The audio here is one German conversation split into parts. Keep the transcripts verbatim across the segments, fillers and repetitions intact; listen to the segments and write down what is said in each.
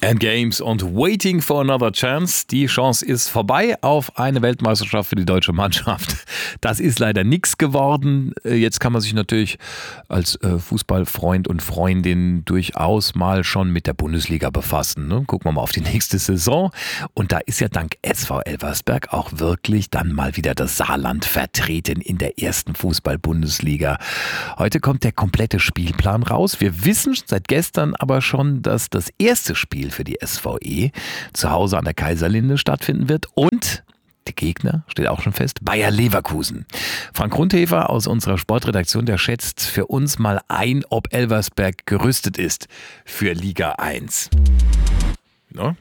Endgames und Waiting for Another Chance. Die Chance ist vorbei auf eine Weltmeisterschaft für die deutsche Mannschaft. Das ist leider nichts geworden. Jetzt kann man sich natürlich als Fußballfreund und Freundin durchaus mal schon mit der Bundesliga befassen. Ne? Gucken wir mal auf die nächste Saison. Und da ist ja dank S V Elversberg auch wirklich dann mal wieder das Saarland vertreten in der ersten Fußball-Bundesliga. Heute kommt der komplette Spielplan raus. Wir wissen seit gestern aber schon, dass das erste Spiel für die S V E zu Hause an der Kaiserlinde stattfinden wird und der Gegner steht auch schon fest, Bayer Leverkusen. Frank Rundhefer aus unserer Sportredaktion, der schätzt für uns mal ein, ob Elversberg gerüstet ist für Liga eins. No?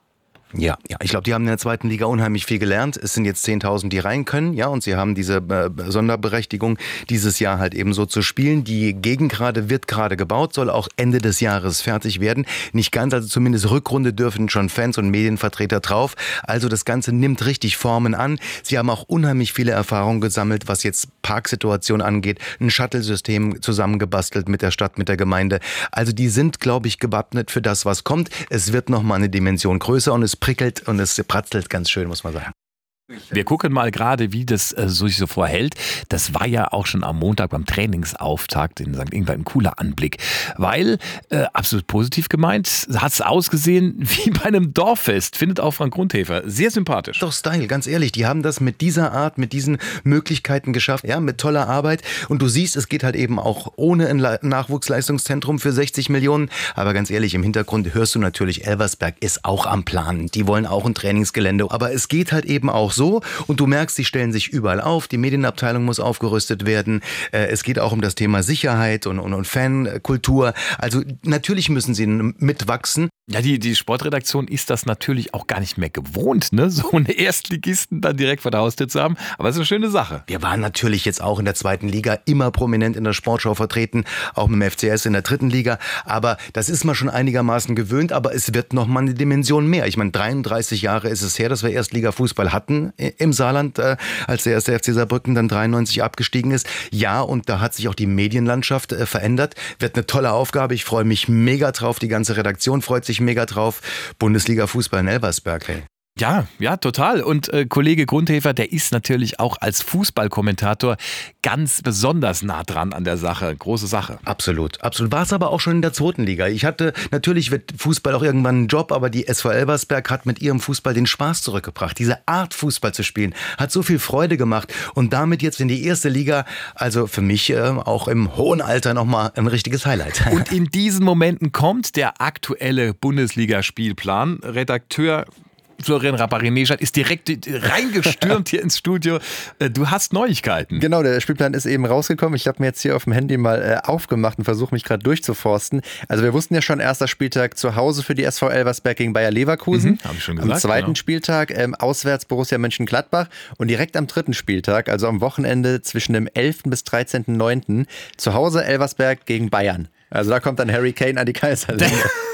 Ja, ja, ich glaube, die haben in der zweiten Liga unheimlich viel gelernt. Es sind jetzt zehntausend, die rein können, ja, und sie haben diese äh, Sonderberechtigung, dieses Jahr halt eben so zu spielen. Die Gegend gerade wird gerade gebaut, soll auch Ende des Jahres fertig werden. Nicht ganz, also zumindest Rückrunde dürfen schon Fans und Medienvertreter drauf. Also das Ganze nimmt richtig Formen an. Sie haben auch unheimlich viele Erfahrungen gesammelt, was jetzt Parksituation angeht. Ein Shuttle-System zusammengebastelt mit der Stadt, mit der Gemeinde. Also die sind, glaube ich, gewappnet für das, was kommt. Es wird nochmal eine Dimension größer und es prickelt und es pratzelt ganz schön, muss man sagen. Wir gucken mal gerade, wie das äh, sich so vorhält. Das war ja auch schon am Montag beim Trainingsauftakt in Sankt Ingbert ein cooler Anblick, weil, äh, absolut positiv gemeint, hat es ausgesehen wie bei einem Dorffest, findet auch Frank Rundhefer. Sehr sympathisch. Doch Style, ganz ehrlich, die haben das mit dieser Art, mit diesen Möglichkeiten geschafft, ja, mit toller Arbeit. Und du siehst, es geht halt eben auch ohne ein Nachwuchsleistungszentrum für sechzig Millionen. Aber ganz ehrlich, im Hintergrund hörst du natürlich, Elversberg ist auch am Plan. Die wollen auch ein Trainingsgelände. Aber es geht halt eben auch so und du merkst, sie stellen sich überall auf, die Medienabteilung muss aufgerüstet werden, es geht auch um das Thema Sicherheit und, und, und Fankultur, also natürlich müssen sie mitwachsen. Ja, die, die Sportredaktion ist das natürlich auch gar nicht mehr gewohnt, ne? So einen Erstligisten dann direkt vor der Haustür zu haben, aber es ist eine schöne Sache. Wir waren natürlich jetzt auch in der zweiten Liga immer prominent in der Sportschau vertreten, auch mit dem F C S in der dritten Liga, aber das ist man schon einigermaßen gewöhnt, aber es wird noch mal eine Dimension mehr. Ich meine, dreiunddreißig Jahre ist es her, dass wir Erstliga-Fußball hatten im Saarland, äh, als der erste F C Saarbrücken dann dreiundneunzig abgestiegen ist. Ja, und da hat sich auch die Medienlandschaft äh, verändert. Wird eine tolle Aufgabe. Ich freue mich mega drauf. Die ganze Redaktion freut sich mega drauf. Bundesliga-Fußball in Elversberg, hey. Ja, ja, total. Und äh, Kollege Grundhefer, der ist natürlich auch als Fußballkommentator ganz besonders nah dran an der Sache. Große Sache. Absolut, absolut. War es aber auch schon in der zweiten Liga. Ich hatte, natürlich wird Fußball auch irgendwann ein Job, aber die S V Elversberg hat mit ihrem Fußball den Spaß zurückgebracht. Diese Art, Fußball zu spielen, hat so viel Freude gemacht. Und damit jetzt in die erste Liga, also für mich äh, auch im hohen Alter nochmal ein richtiges Highlight. Und in diesen Momenten kommt der aktuelle Bundesliga-Spielplan. Redakteur Florian Rapari-Neshat ist direkt reingestürmt hier ins Studio. Du hast Neuigkeiten. Genau, der Spielplan ist eben rausgekommen. Ich habe mir jetzt hier auf dem Handy mal äh, aufgemacht und versuche mich gerade durchzuforsten. Also wir wussten ja schon, erster Spieltag zu Hause für die S V Elversberg gegen Bayer Leverkusen. Mhm, hab ich schon gesagt, am zweiten genau. Spieltag ähm, auswärts Borussia Mönchengladbach und direkt am dritten Spieltag, also am Wochenende zwischen dem elften bis dreizehnten neunten zu Hause Elversberg gegen Bayern. Also da kommt dann Harry Kane an die Kaiserlinde.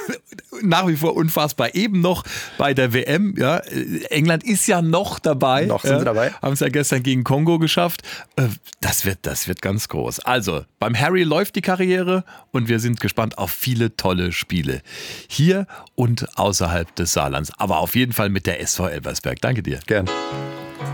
Nach wie vor unfassbar. Eben noch bei der W M. Ja, England ist ja noch dabei. Noch sind ja, sie dabei. Haben es ja gestern gegen Kongo geschafft. Das wird, das wird ganz groß. Also, beim Harry läuft die Karriere und wir sind gespannt auf viele tolle Spiele. Hier und außerhalb des Saarlands. Aber auf jeden Fall mit der S V Elversberg. Danke dir. Gern.